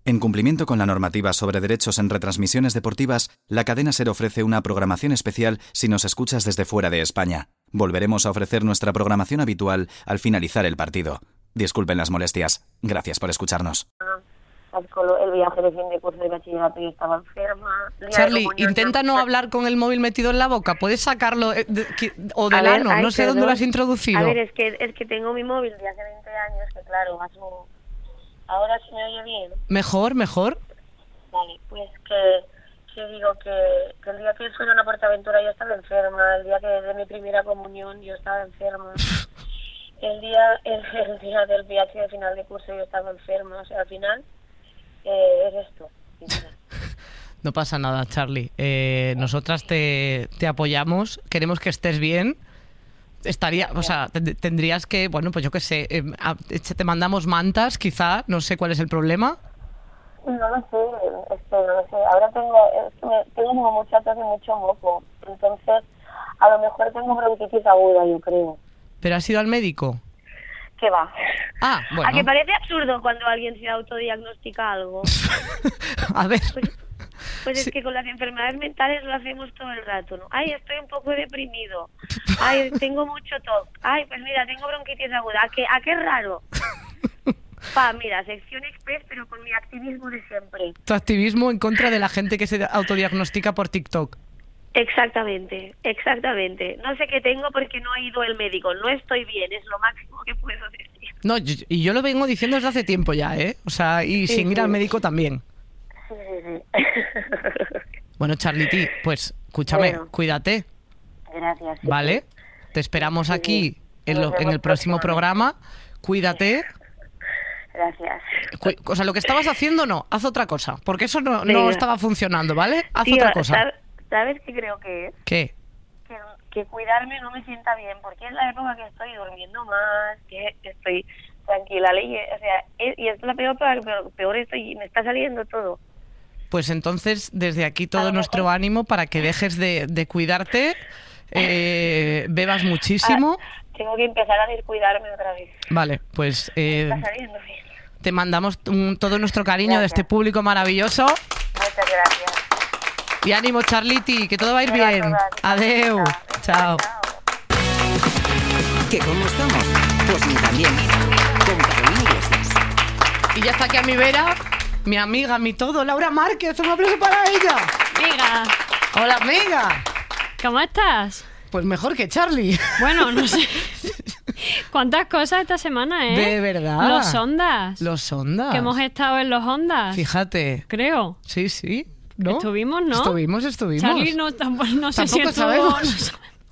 En cumplimiento con la normativa sobre derechos en retransmisiones deportivas, la cadena SER ofrece una programación especial si nos escuchas desde fuera de España. Volveremos a ofrecer nuestra programación habitual al finalizar el partido. Disculpen las molestias. Gracias por escucharnos. El viaje de fin de curso de bachillerato y estaba enferma. Charlie, intenta no hablar con el móvil metido en la boca. ¿Puedes sacarlo o del ano? No sé dónde lo has introducido. A ver, es que tengo mi móvil de hace 20 años, que claro, ahora se me oye bien. Mejor. Vale, pues que digo que el día que fueron a Portaventura yo estaba enferma, el día que de mi primera comunión yo estaba enferma, el día del viaje de final de curso yo estaba enferma, o sea, al final es esto. No pasa nada, Charlie. Nosotras te apoyamos, queremos que estés bien. Tendrías que, bueno, pues yo qué sé, te mandamos mantas, quizá, no sé cuál es el problema. No lo sé, ahora tengo como mucha tos y mucho moco, entonces a lo mejor tengo bronquitis aguda, yo creo. ¿Pero has ido al médico? ¿Qué va? Ah, bueno. ¿A que parece absurdo cuando alguien se autodiagnostica algo? A ver... Pues sí. Es que con las enfermedades mentales lo hacemos todo el rato, ¿no? Ay, estoy un poco deprimido. Ay, tengo mucho TOC. Ay, pues mira, tengo bronquitis aguda. ¿A qué raro? Mira, sección express, pero con mi activismo de siempre. Tu activismo en contra de la gente que se autodiagnostica por TikTok. Exactamente. No sé qué tengo porque no he ido al médico. No estoy bien, es lo máximo que puedo decir. No, y yo lo vengo diciendo desde hace tiempo ya, ¿eh? O sea, y sin ir al médico también. Sí. Bueno, Charlity, pues escúchame, cuídate. Gracias. Sí. ¿Vale? Te esperamos aquí en el próximo programa. Cuídate. Gracias. O sea, lo que estabas haciendo no, haz otra cosa, porque eso no estaba funcionando, ¿vale? Haz otra cosa. ¿Sabes qué creo que es? ¿Qué? Que cuidarme no me sienta bien, porque es la época que estoy durmiendo más, que estoy tranquila, y es la peor estoy, me está saliendo todo. Pues entonces, desde aquí todo nuestro ánimo para que dejes de cuidarte, bebas muchísimo. Tengo que empezar a descuidarme otra vez. Vale, pues está saliendo bien. Te mandamos todo nuestro cariño de este público maravilloso. Muchas gracias. Y ánimo, Charlity, que todo va a ir bien. Adeu. Chao. ¿Que cómo estamos? Pues ni tan bien. Con Carolina Iglesias. Y ya está aquí a mi vera, mi amiga, mi todo, Laura Márquez. Un aplauso para ella. Amiga. Hola, amiga. ¿Cómo estás? Pues mejor que Charlie. Bueno, no sé. ¿Cuántas cosas esta semana, De verdad. Los Ondas. Que hemos estado en los Ondas. Fíjate. Creo. Sí. ¿No? Estuvimos, ¿no? Estuvimos. Charlie no sé si Tampoco sabemos.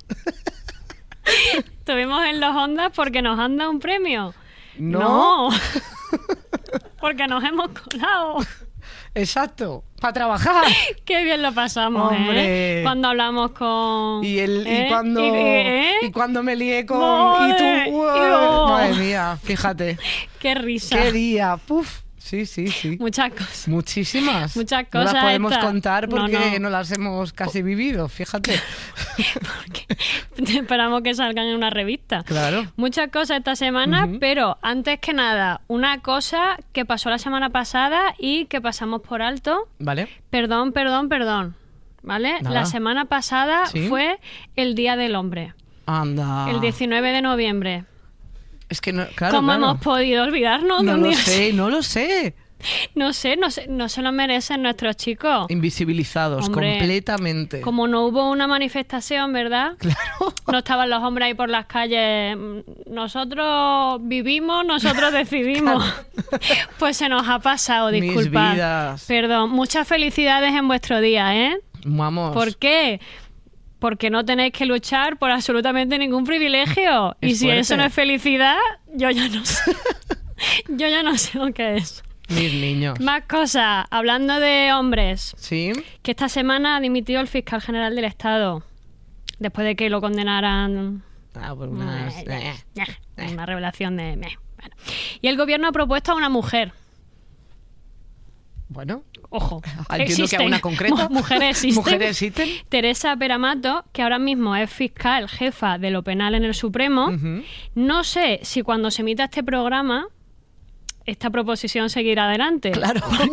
Estuvimos en los Ondas porque nos han dado un premio. No. Porque nos hemos colado. Exacto, para trabajar. Qué bien lo pasamos, hombre. Cuando hablamos con... Y cuando me lié con... Madre, y tú... Madre mía, fíjate. Qué risa. Qué día, puf. Sí. Muchas cosas. Muchísimas. Muchas cosas. No las podemos contar porque no las hemos casi vivido, fíjate. Porque esperamos que salgan en una revista. Claro. Muchas cosas esta semana, pero antes que nada, una cosa que pasó la semana pasada y que pasamos por alto. Vale. Perdón. ¿Vale? Nada. La semana pasada fue el Día del Hombre. Anda. El 19 de noviembre. Es que no, claro. ¿Cómo hemos podido olvidarnos de un día así? No lo sé. No se lo merecen nuestros chicos. Invisibilizados, hombre, completamente. Como no hubo una manifestación, ¿verdad? Claro. No estaban los hombres ahí por las calles. Nosotros vivimos, nosotros decidimos. Pues se nos ha pasado, disculpad. Mis vidas. Perdón. Muchas felicidades en vuestro día, ¿eh? Vamos. ¿Por qué? Porque no tenéis que luchar por absolutamente ningún privilegio. Y si eso no es felicidad, yo ya no sé. Yo ya no sé lo que es. Mis niños. Más cosas. Hablando de hombres. Sí. Que esta semana ha dimitido el fiscal general del Estado. Después de que lo condenaran... por unas... una revelación de... Bueno. Y el gobierno ha propuesto a una mujer. Bueno... Ojo, entiendo que a una concreta. Mujeres existen. ¿Existen? Teresa Peramato, que ahora mismo es fiscal jefa de lo penal en el Supremo. No sé si cuando se emita este programa esta proposición seguirá adelante. Claro.